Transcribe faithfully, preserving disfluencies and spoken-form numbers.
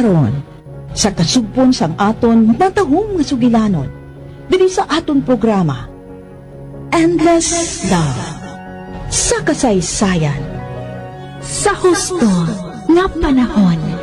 karon sa kasugpon sang aton matahong nga sugilanon dili sa aton programa Endless Love sa kasaysayan sa husto nga panahon.